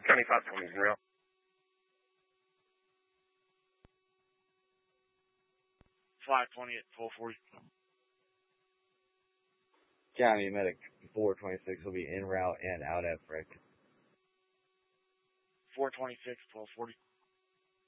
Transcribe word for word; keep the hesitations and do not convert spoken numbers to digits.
County five twenty is en route. five twenty at twelve forty. County Medic four twenty-six will be en route and out at Frick. four twenty-six, twelve forty.